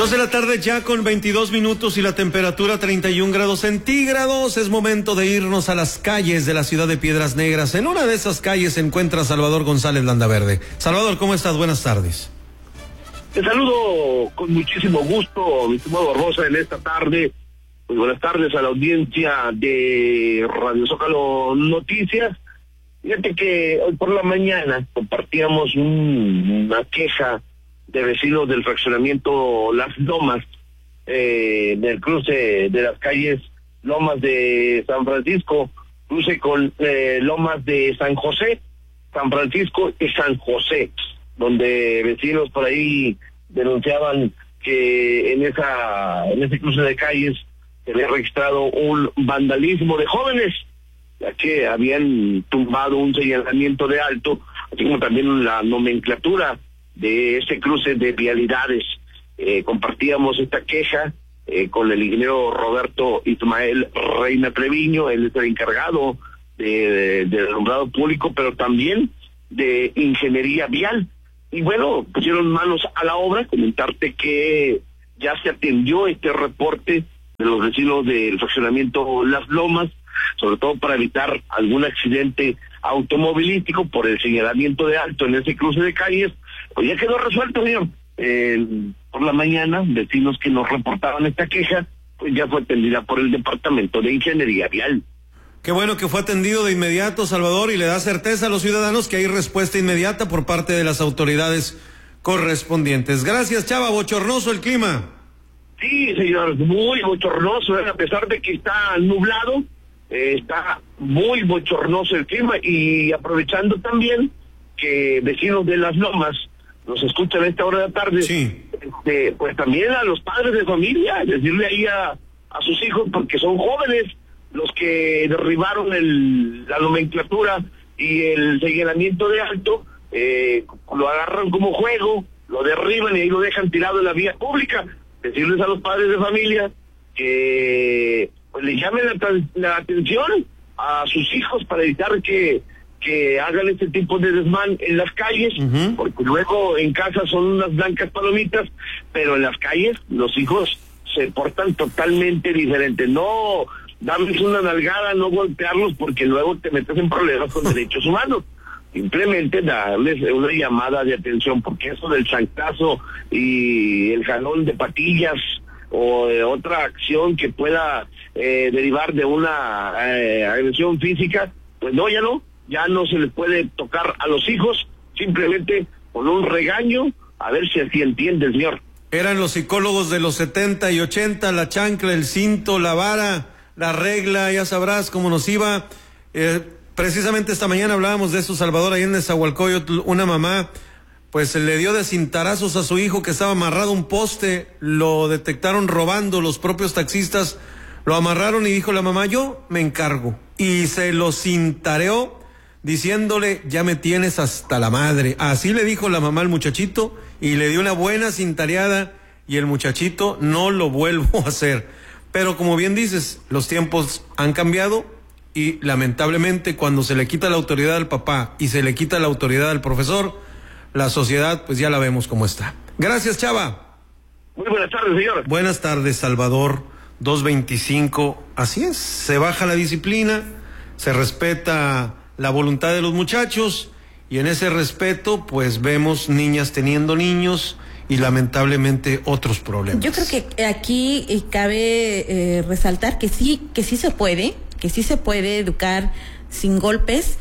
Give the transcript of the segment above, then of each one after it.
2 de la tarde ya con 22 minutos y la temperatura 31 grados centígrados. Es momento de irnos a las calles de la ciudad de Piedras Negras. En una de esas calles se encuentra Salvador González Landaverde. Salvador, ¿cómo estás? Buenas tardes. Te saludo con muchísimo gusto, mi estimado Barbosa, en esta tarde. Pues buenas tardes a la audiencia de Radio Zócalo Noticias. Fíjate que hoy por la mañana compartíamos una queja de vecinos del fraccionamiento Las Lomas, del cruce de las calles Lomas de San Francisco, cruce con Lomas de San José, San Francisco y San José, donde vecinos por ahí denunciaban que en ese cruce de calles se había registrado un vandalismo de jóvenes, ya que habían tumbado un señalamiento de alto, así como también la nomenclatura de este cruce de vialidades. Compartíamos esta queja con el ingeniero Roberto Ismael Reina Treviño. Él es el encargado del alumbrado público, pero también de ingeniería vial. Y bueno, pusieron manos a la obra. Comentarte que ya se atendió este reporte de los vecinos del fraccionamiento Las Lomas, sobre todo para evitar algún accidente automovilístico por el señalamiento de alto en ese cruce de calles. Pues ya quedó resuelto, señor. Por la mañana, vecinos que nos reportaban esta queja, pues ya fue atendida por el Departamento de Ingeniería Vial. Qué bueno que fue atendido de inmediato, Salvador, y le da certeza a los ciudadanos que hay respuesta inmediata por parte de las autoridades correspondientes. Gracias, Chava. Bochornoso el clima. Sí, señor, muy bochornoso, a pesar de que está nublado, está muy bochornoso el clima. Y aprovechando también que vecinos de Las Lomas nos escuchan a esta hora de la tarde, sí. Pues también a los padres de familia, decirle ahí a sus hijos, porque son jóvenes los que derribaron la nomenclatura y el señalamiento de alto, lo agarran como juego, lo derriban y ahí lo dejan tirado en la vía pública. Decirles a los padres de familia que pues le llamen la atención a sus hijos para evitar que hagan este tipo de desmán en las calles, porque luego en casa son unas blancas palomitas, pero en las calles los hijos se portan totalmente diferente. No darles una nalgada, no golpearlos, porque luego te metes en problemas con derechos humanos. Simplemente darles una llamada de atención, porque eso del chancazo y el jalón de patillas o de otra acción que pueda derivar de una agresión física, pues ya no se les puede tocar a los hijos, simplemente con un regaño, a ver si así entiende el señor. Eran los psicólogos de los 70 y 80, la chancla, el cinto, la vara, la regla, ya sabrás cómo nos iba. Precisamente esta mañana hablábamos de eso, Salvador, ahí en Nezahualcóyotl. Una mamá pues le dio de cintarazos a su hijo que estaba amarrado a un poste, lo detectaron robando los propios taxistas, lo amarraron y dijo la mamá, yo me encargo, y se lo cintareó diciéndole, ya me tienes hasta la madre. Así le dijo la mamá al muchachito y le dio una buena cintareada y el muchachito no lo vuelvo a hacer. Pero como bien dices, los tiempos han cambiado y lamentablemente cuando se le quita la autoridad al papá y se le quita la autoridad al profesor, la sociedad pues ya la vemos cómo está. Gracias, Chava. Muy buenas tardes, señor. Buenas tardes, Salvador. 2:25, así es, se baja la disciplina, se respeta la voluntad de los muchachos y en ese respeto pues vemos niñas teniendo niños y lamentablemente otros problemas. Yo creo que aquí cabe resaltar que sí se puede educar sin golpes.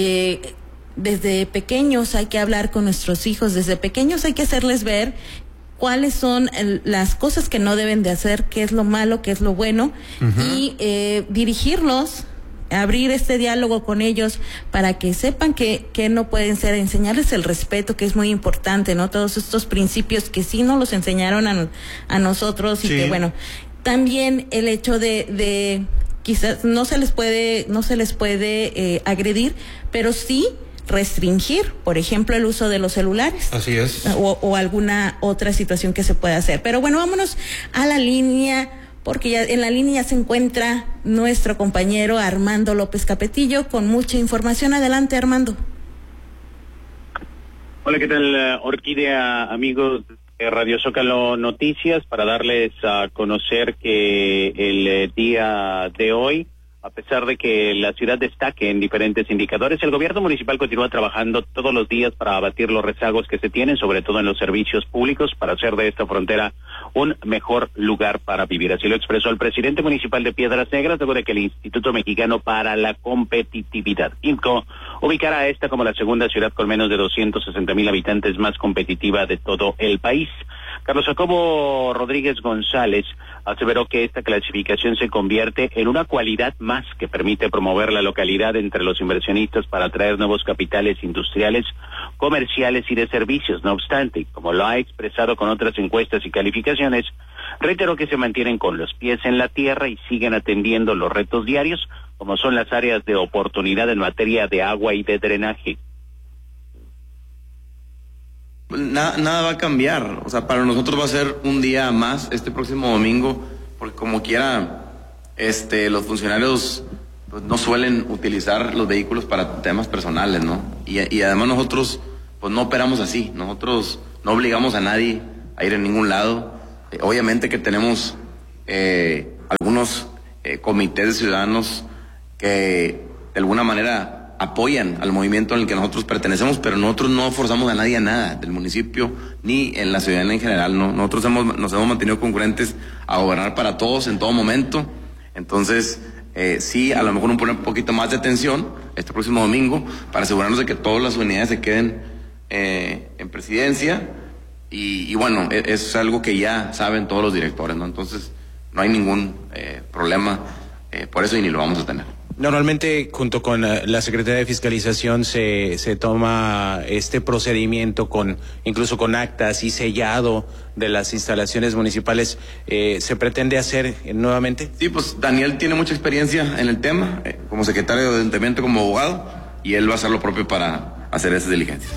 Desde pequeños hay que hablar con nuestros hijos, desde pequeños hay que hacerles ver cuáles son las cosas que no deben de hacer, qué es lo malo, qué es lo bueno, y dirigirlos, abrir este diálogo con ellos para que sepan que no pueden ser, enseñarles el respeto, que es muy importante, ¿no? Todos estos principios que sí nos los enseñaron a nosotros, y que bueno, también el hecho de quizás no se les puede agredir, pero sí restringir, por ejemplo, el uso de los celulares. Así es. O alguna otra situación que se pueda hacer. Pero bueno, vámonos a la línea, porque ya en la línea se encuentra nuestro compañero Armando López Capetillo con mucha información. Adelante, Armando. Hola, ¿qué tal, Orquídea, amigos Radio Zócalo Noticias para darles a conocer que el día de hoy, a pesar de que la ciudad destaque en diferentes indicadores, el gobierno municipal continúa trabajando todos los días para abatir los rezagos que se tienen, sobre todo en los servicios públicos, para hacer de esta frontera un mejor lugar para vivir. Así lo expresó el presidente municipal de Piedras Negras, luego de que el Instituto Mexicano para la Competitividad, IMCO, ubicará a esta como la segunda ciudad con menos de 260,000 habitantes más competitiva de todo el país. Carlos Jacobo Rodríguez González aseveró que esta clasificación se convierte en una cualidad más que permite promover la localidad entre los inversionistas para atraer nuevos capitales industriales, comerciales y de servicios. No obstante, como lo ha expresado con otras encuestas y calificaciones, reiteró que se mantienen con los pies en la tierra y siguen atendiendo los retos diarios, como son las áreas de oportunidad en materia de agua y de drenaje. Nada va a cambiar, o sea, para nosotros va a ser un día más este próximo domingo, porque como quiera, los funcionarios pues, no suelen utilizar los vehículos para temas personales, ¿no? Y además nosotros pues no operamos así, nosotros no obligamos a nadie a ir a ningún lado. Obviamente que tenemos algunos comités de ciudadanos que de alguna manera apoyan al movimiento en el que nosotros pertenecemos, pero nosotros no forzamos a nadie a nada del municipio ni en la ciudadanía en general, ¿no? Nosotros nos hemos mantenido concurrentes a gobernar para todos en todo momento. Entonces sí, a lo mejor un poquito más de atención este próximo domingo para asegurarnos de que todas las unidades se queden en presidencia y bueno, es algo que ya saben todos los directores, ¿no? Entonces no hay ningún problema por eso y ni lo vamos a tener. Normalmente, junto con la Secretaría de Fiscalización, se toma este procedimiento incluso con actas y sellado de las instalaciones municipales. ¿Se pretende hacer nuevamente? Sí, pues Daniel tiene mucha experiencia en el tema, como secretario de Ayuntamiento, como abogado, y él va a hacer lo propio para hacer esas diligencias.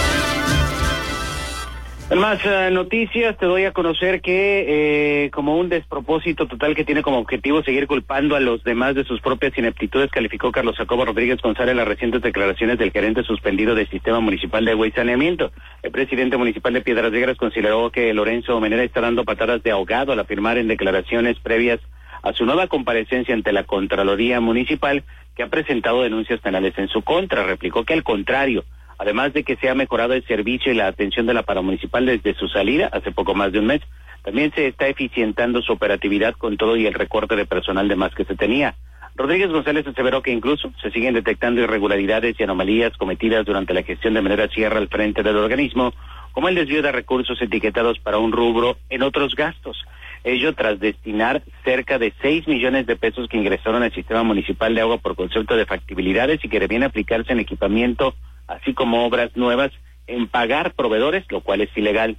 En más noticias, te doy a conocer que como un despropósito total que tiene como objetivo seguir culpando a los demás de sus propias ineptitudes, calificó Carlos Jacobo Rodríguez González las recientes declaraciones del gerente suspendido del Sistema Municipal de Agua y Saneamiento. El presidente municipal de Piedras Negras consideró que Lorenzo Menera está dando patadas de ahogado al afirmar en declaraciones previas a su nueva comparecencia ante la Contraloría Municipal que ha presentado denuncias penales en su contra. Replicó que al contrario, además de que se ha mejorado el servicio y la atención de la paramunicipal desde su salida, hace poco más de un mes, también se está eficientando su operatividad con todo y el recorte de personal de más que se tenía. Rodríguez González aseveró que incluso se siguen detectando irregularidades y anomalías cometidas durante la gestión de Menera Sierra al frente del organismo, como el desvío de recursos etiquetados para un rubro en otros gastos. Ello tras destinar cerca de 6 millones de pesos que ingresaron al Sistema Municipal de Agua por concepto de factibilidades y que debían aplicarse en equipamiento, así como obras nuevas, en pagar proveedores, lo cual es ilegal.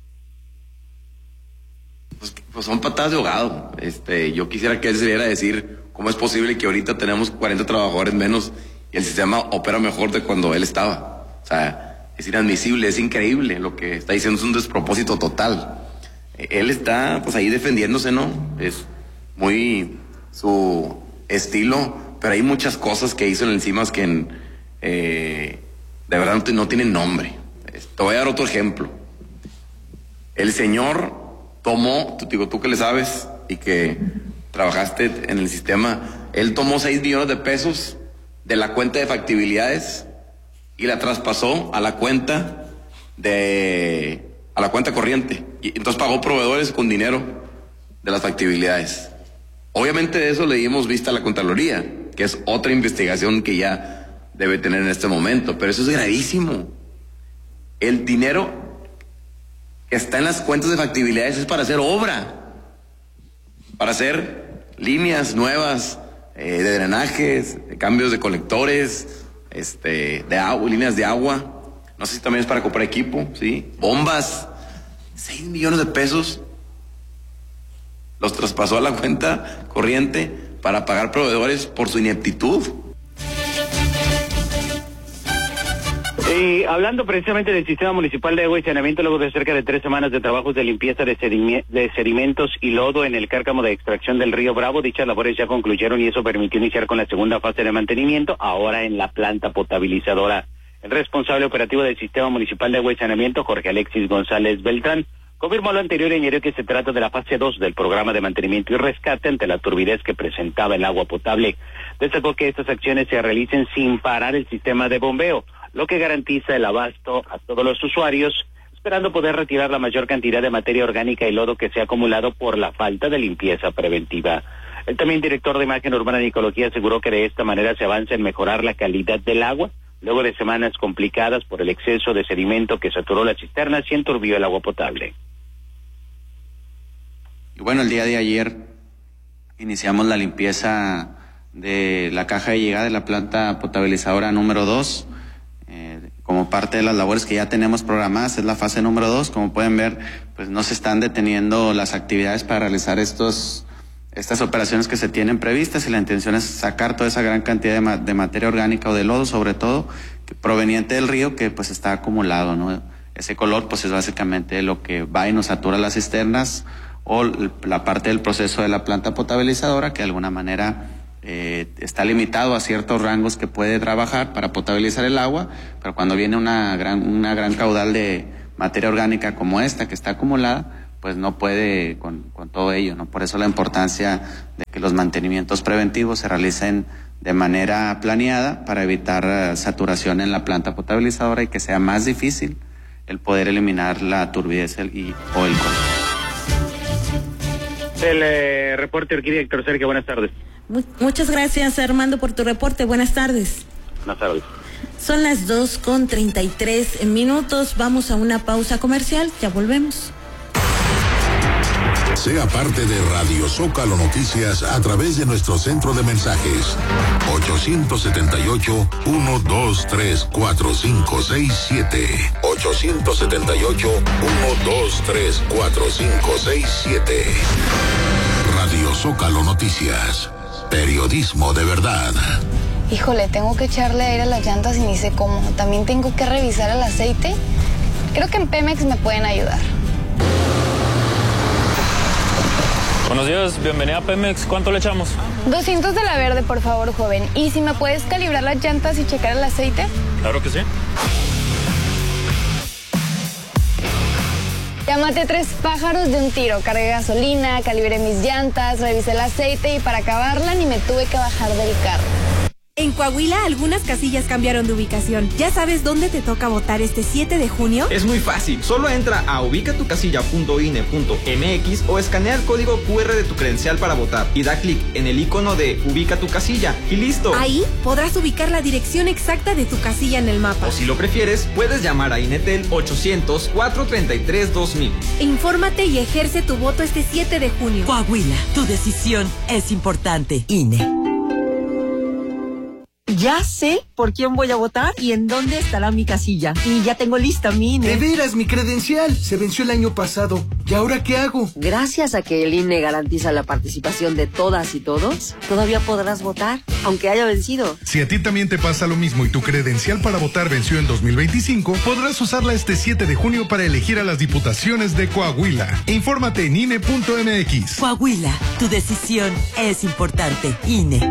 Pues son patadas de ahogado. Yo quisiera que él se viera a decir cómo es posible que ahorita tenemos 40 trabajadores menos y el sistema opera mejor de cuando él estaba. O sea, es inadmisible, es increíble lo que está diciendo, es un despropósito total. Él está pues ahí defendiéndose, ¿no? Es muy su estilo, pero hay muchas cosas que hizo en encima que de verdad no tienen nombre. Te voy a dar otro ejemplo. El señor tomó, tú que le sabes y que trabajaste en el sistema, él tomó 6 millones de pesos de la cuenta de factibilidades y la traspasó a la cuenta corriente, y entonces pagó proveedores con dinero de las factibilidades. Obviamente de eso le dimos vista a la Contraloría, que es otra investigación que ya debe tener en este momento, pero eso es gravísimo. El dinero que está en las cuentas de factibilidades es para hacer obra, para hacer líneas nuevas de drenajes, de cambios de colectores, de agua, líneas de agua. No sé si también es para comprar equipo, ¿sí? Bombas. 6 millones de pesos los traspasó a la cuenta corriente para pagar proveedores por su ineptitud. Y hablando precisamente del Sistema Municipal de Agua y Saneamiento, luego de cerca de 3 semanas de trabajos de limpieza de sedimentos y lodo en el cárcamo de extracción del río Bravo, dichas labores ya concluyeron y eso permitió iniciar con la segunda fase de mantenimiento, ahora en la planta potabilizadora. El responsable operativo del Sistema Municipal de Agua y Saneamiento, Jorge Alexis González Beltrán, Confirmó lo anterior y añadió que se trata de la fase 2 del programa de mantenimiento y rescate ante la turbidez que presentaba el agua potable. Destacó que estas acciones se realicen sin parar el sistema de bombeo, lo que garantiza el abasto a todos los usuarios, esperando poder retirar la mayor cantidad de materia orgánica y lodo que se ha acumulado por la falta de limpieza preventiva. El también director de Imagen Urbana y Ecología aseguró que de esta manera se avanza en mejorar la calidad del agua, luego de semanas complicadas por el exceso de sedimento que saturó las cisternas y enturbió el agua potable. Y bueno, el día de ayer iniciamos la limpieza de la caja de llegada de la planta potabilizadora número 2. Como parte de las labores que ya tenemos programadas, es la fase número 2. Como pueden ver, pues no se están deteniendo las actividades para realizar estas operaciones que se tienen previstas, y la intención es sacar toda esa gran cantidad de materia orgánica o de lodo, sobre todo, proveniente del río, que pues está acumulado, ¿no? Ese color pues es básicamente lo que va y nos satura las cisternas, o la parte del proceso de la planta potabilizadora, que de alguna manera está limitado a ciertos rangos que puede trabajar para potabilizar el agua, pero cuando viene una gran caudal de materia orgánica como esta que está acumulada, pues no puede con todo ello, ¿no? Por eso la importancia de que los mantenimientos preventivos se realicen de manera planeada para evitar saturación en la planta potabilizadora y que sea más difícil el poder eliminar la turbidez o el color. El reporte Orquídea, Héctor Sergio, buenas tardes. Muchas gracias, Armando, por tu reporte. Buenas tardes. Buenas tardes. Son las 2:33. Vamos a una pausa comercial. Ya volvemos. Sea parte de Radio Zócalo Noticias a través de nuestro centro de mensajes 878-123-4567 878-123-4567. Radio Zócalo Noticias, periodismo de verdad. Híjole, tengo que echarle aire a las llantas y ni sé cómo. También tengo que revisar el aceite. Creo que en Pemex me pueden ayudar. Buenos días, bienvenida a Pemex. ¿Cuánto le echamos? 200 de la verde, por favor, joven. ¿Y si me puedes calibrar las llantas y checar el aceite? Claro que sí. Ya maté 3 pájaros de un tiro. Cargué gasolina, calibré mis llantas, revisé el aceite y para acabarla ni me tuve que bajar del carro. En Coahuila, algunas casillas cambiaron de ubicación. ¿Ya sabes dónde te toca votar este 7 de junio? Es muy fácil. Solo entra a ubicatucasilla.ine.mx o escanea el código QR de tu credencial para votar y da clic en el icono de Ubica tu casilla y listo. Ahí podrás ubicar la dirección exacta de tu casilla en el mapa. O si lo prefieres, puedes llamar a INETEL 800-433-2000. Infórmate y ejerce tu voto este 7 de junio. Coahuila, tu decisión es importante. INE. Ya sé por quién voy a votar y en dónde estará mi casilla. Y ya tengo lista mi INE. De veras, mi credencial se venció el año pasado. ¿Y ahora qué hago? Gracias a que el INE garantiza la participación de todas y todos, todavía podrás votar, aunque haya vencido. Si a ti también te pasa lo mismo y tu credencial para votar venció en 2025, podrás usarla este 7 de junio para elegir a las diputaciones de Coahuila. Infórmate en INE.mx. Coahuila, tu decisión es importante. INE.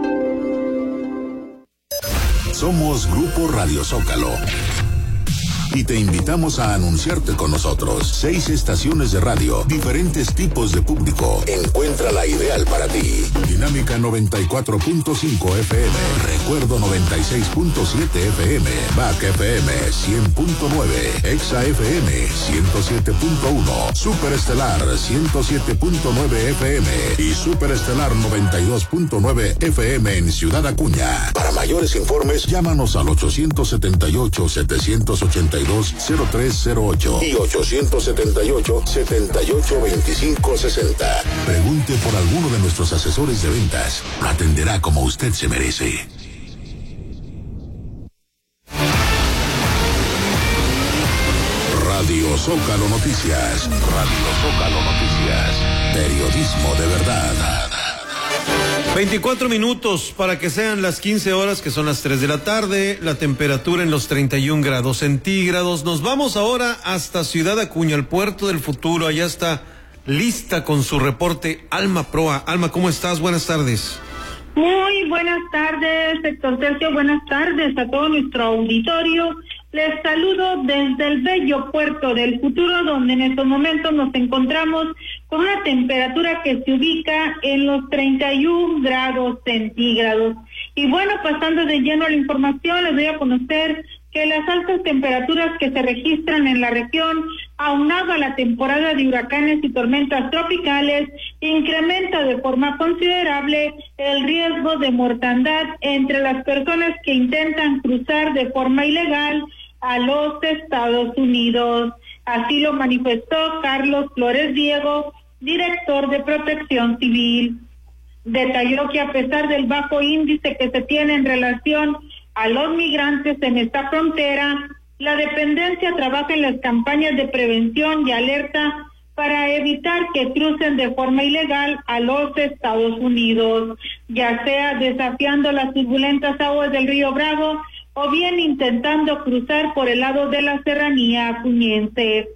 Somos Grupo Radio Zócalo y te invitamos a anunciarte con nosotros. 6 estaciones de radio, diferentes tipos de público. Encuentra la ideal para ti. Dinámica 94.5 FM, Recuerdo 96.7 FM, Back FM 100.9, Exa FM 107.1, Superestelar 107.9 FM y Superestelar 92.9 FM en Ciudad Acuña. Para mayores informes, llámanos al 878-782-0308 y 878-782560. Pregunte por alguno de nuestros asesores de ventas. Lo atenderá como usted se merece. Radio Zócalo Noticias. Radio Zócalo Noticias. Periodismo de verdad. 24 minutos para que sean las 15 horas, que son las 3 de la tarde, la temperatura en los 31 grados centígrados. Nos vamos ahora hasta Ciudad Acuña, el puerto del futuro. Allá está lista con su reporte Alma Proa. Alma, ¿cómo estás? Buenas tardes. Muy buenas tardes, Héctor Sergio. Buenas tardes a todo nuestro auditorio. Les saludo desde el bello puerto del Futuro, donde en estos momentos nos encontramos con una temperatura que se ubica en los 31 grados centígrados. Y bueno, pasando de lleno a la información, les doy a conocer que las altas temperaturas que se registran en la región, aunado a la temporada de huracanes y tormentas tropicales, incrementa de forma considerable el riesgo de mortandad entre las personas que intentan cruzar de forma ilegal a los Estados Unidos. Así lo manifestó Carlos Flores Diego, director de Protección Civil. Detalló que a pesar del bajo índice que se tiene en relación a los migrantes en esta frontera, la dependencia trabaja en las campañas de prevención y alerta para evitar que crucen de forma ilegal a los Estados Unidos, ya sea desafiando las turbulentas aguas del río Bravo o bien intentando cruzar por el lado de la serranía acuñense.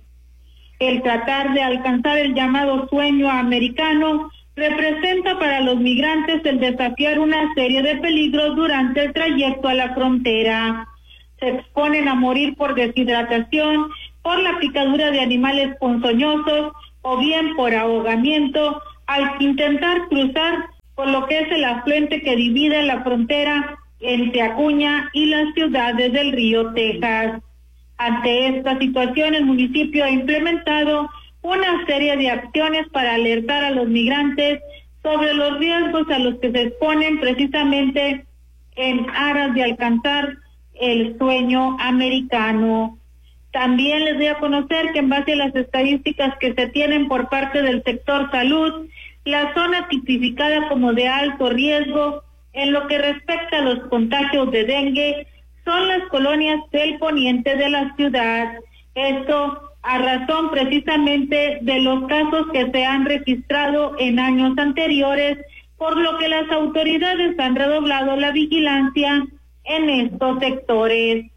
El tratar de alcanzar el llamado sueño americano representa para los migrantes el desafiar una serie de peligros durante el trayecto a la frontera. Se exponen a morir por deshidratación, por la picadura de animales ponzoñosos o bien por ahogamiento al intentar cruzar por lo que es el afluente que divide la frontera entre Acuña y las ciudades del río Texas. Ante esta situación, el municipio ha implementado una serie de acciones para alertar a los migrantes sobre los riesgos a los que se exponen precisamente en aras de alcanzar el sueño americano. También les doy a conocer que en base a las estadísticas que se tienen por parte del sector salud, la zona tipificada como de alto riesgo en lo que respecta a los contagios de dengue son las colonias del poniente de la ciudad. Esto a razón precisamente de los casos que se han registrado en años anteriores, por lo que las autoridades han redoblado la vigilancia en estos sectores.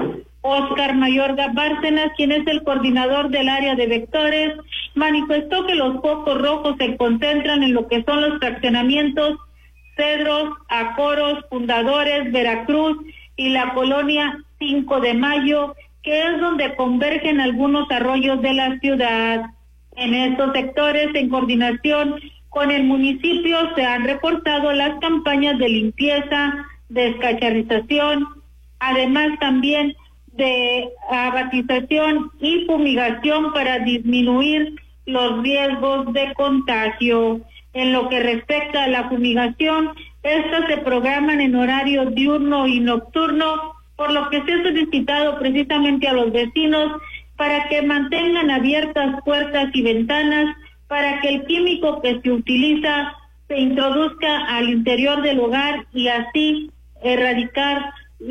Oscar Mayorga Bárcenas, quien es el coordinador del área de vectores, manifestó que los focos rojos se concentran en lo que son los fraccionamientos Cedros, Acoros, Fundadores, Veracruz y la colonia 5 de Mayo, que es donde convergen algunos arroyos de la ciudad. En estos sectores, en coordinación con el municipio, se han reportado las campañas de limpieza, descacharrización, además también de abatización y fumigación para disminuir los riesgos de contagio. En lo que respecta a la fumigación, estas se programan en horario diurno y nocturno, por lo que se ha solicitado precisamente a los vecinos para que mantengan abiertas puertas y ventanas para que el químico que se utiliza se introduzca al interior del hogar y así erradicar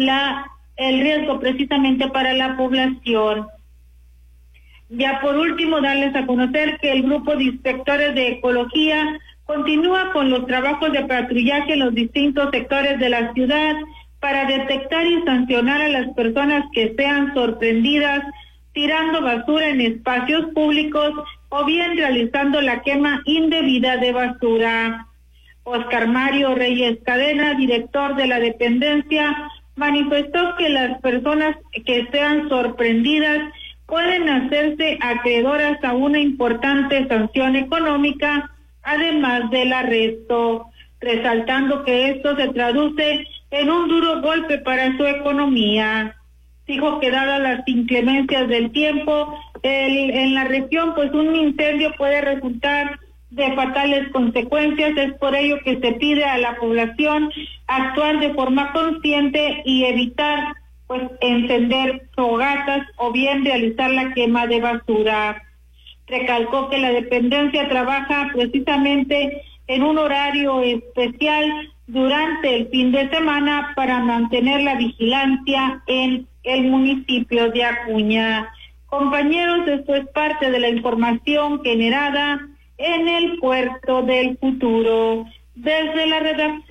el riesgo precisamente para la población. Ya por último, darles a conocer que el grupo de inspectores de ecología continúa con los trabajos de patrullaje en los distintos sectores de la ciudad para detectar y sancionar a las personas que sean sorprendidas tirando basura en espacios públicos o bien realizando la quema indebida de basura. Oscar Mario Reyes Cadena, director de la dependencia, manifestó que las personas que sean sorprendidas pueden hacerse acreedoras a una importante sanción económica, además del arresto, resaltando que esto se traduce en un duro golpe para su economía. Dijo que dadas las inclemencias del tiempo en la región, pues un incendio puede resultar de fatales consecuencias. Es por ello que se pide a la población actuar de forma consciente y evitar pues encender fogatas o bien realizar la quema de basura. Recalcó que la dependencia trabaja precisamente en un horario especial durante el fin de semana para mantener la vigilancia en el municipio de Acuña. Compañeros, esto es parte de la información generada en el Puerto del Futuro. Desde la redacción